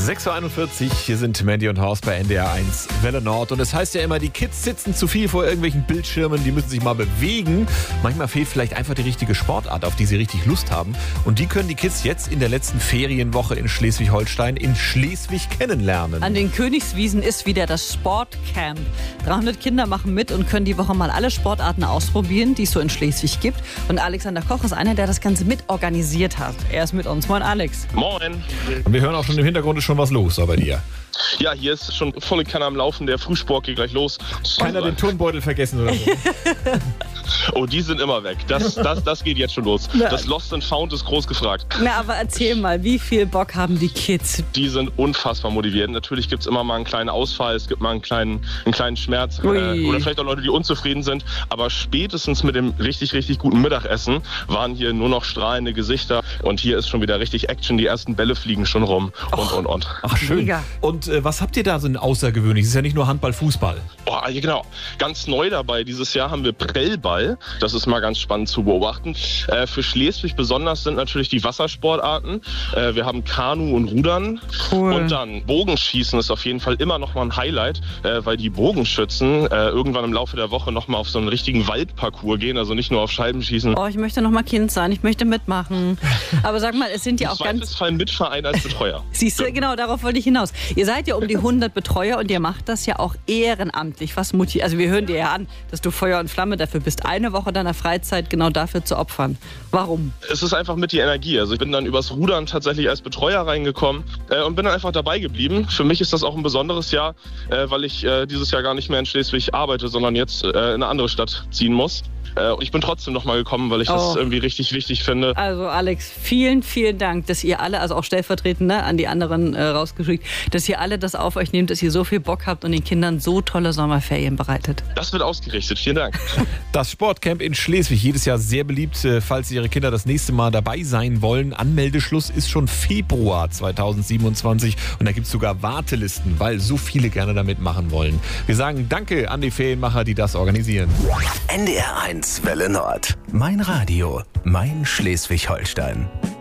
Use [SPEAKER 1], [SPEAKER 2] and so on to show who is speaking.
[SPEAKER 1] 6.41 Uhr, hier sind Mandy und Horst bei NDR 1 Welle Nord. Und es heißt ja immer, die Kids sitzen zu viel vor irgendwelchen Bildschirmen, die müssen sich mal bewegen. Manchmal fehlt vielleicht einfach die richtige Sportart, auf die sie richtig Lust haben. Und die können die Kids jetzt in der letzten Ferienwoche in Schleswig-Holstein in Schleswig kennenlernen.
[SPEAKER 2] An den Königswiesen ist wieder das Sportcamp. 300 Kinder machen mit und können die Woche mal alle Sportarten ausprobieren, die es so in Schleswig gibt. Und Alexander Koch ist einer, der das Ganze mitorganisiert hat. Er ist mit uns. Moin, Alex.
[SPEAKER 3] Moin.
[SPEAKER 1] Und wir hören auch schon im Hintergrund ist schon was los bei dir.
[SPEAKER 3] Ja, hier ist schon volle Kanne am Laufen. Der Frühsport geht gleich los.
[SPEAKER 1] Keiner den Turnbeutel vergessen oder so.
[SPEAKER 3] Oh, die sind immer weg. Das geht jetzt schon los. Das Lost and Found ist groß gefragt.
[SPEAKER 2] Na, aber erzähl mal, wie viel Bock haben die Kids?
[SPEAKER 3] Die sind unfassbar motiviert. Natürlich gibt es immer mal einen kleinen Ausfall, es gibt mal einen kleinen Schmerz oder vielleicht auch Leute, die unzufrieden sind. Aber spätestens mit dem richtig, richtig guten Mittagessen waren hier nur noch strahlende Gesichter. Und hier ist schon wieder richtig Action. Die ersten Bälle fliegen schon rum und.
[SPEAKER 1] Ach, schön.
[SPEAKER 2] Mega.
[SPEAKER 1] Und was habt ihr da so außergewöhnlich? Es ist ja nicht nur Handball, Fußball.
[SPEAKER 3] Oh, ja, genau. Ganz neu dabei. Dieses Jahr haben wir Prellball. Das ist mal ganz spannend zu beobachten. Für Schleswig besonders sind natürlich die Wassersportarten. Wir haben Kanu und Rudern.
[SPEAKER 2] Cool.
[SPEAKER 3] Und dann Bogenschießen ist auf jeden Fall immer noch mal ein Highlight, weil die Bogenschützen irgendwann im Laufe der Woche noch mal auf so einen richtigen Waldparcours gehen. Also nicht nur auf Scheiben schießen.
[SPEAKER 2] Oh, ich möchte noch mal Kind sein. Ich möchte mitmachen. Aber sag mal, es sind ja auch ganz...
[SPEAKER 3] Im Zweifelsfall Mitverein als Betreuer.
[SPEAKER 2] Siehst du, genau, darauf wollte ich hinaus. Ihr seid ja um die 100 Betreuer und ihr macht das ja auch ehrenamtlich. Was motiviert? Also wir hören dir ja an, dass du Feuer und Flamme dafür bist, eine Woche deiner Freizeit genau dafür zu opfern. Warum?
[SPEAKER 3] Es ist einfach mit die Energie. Also ich bin dann übers Rudern tatsächlich als Betreuer reingekommen und bin dann einfach dabei geblieben. Für mich ist das auch ein besonderes Jahr, weil ich dieses Jahr gar nicht mehr in Schleswig arbeite, sondern jetzt in eine andere Stadt ziehen muss. Und ich bin trotzdem noch mal gekommen, weil ich das irgendwie richtig wichtig finde.
[SPEAKER 2] Also Alex, vielen, vielen Dank, dass ihr alle, also auch stellvertretend an die anderen rausgeschickt, dass ihr alle das auf euch nehmt, dass ihr so viel Bock habt und den Kindern so tolle Sommerferien bereitet.
[SPEAKER 3] Das wird ausgerichtet. Vielen Dank.
[SPEAKER 1] Das Sportcamp in Schleswig, jedes Jahr sehr beliebt, falls Ihre Kinder das nächste Mal dabei sein wollen. Anmeldeschluss ist schon Februar 2027 und da gibt es sogar Wartelisten, weil so viele gerne da mitmachen wollen. Wir sagen Danke an die Ferienmacher, die das organisieren.
[SPEAKER 4] NDR 1 Welle Nord. Mein Radio, mein Schleswig-Holstein.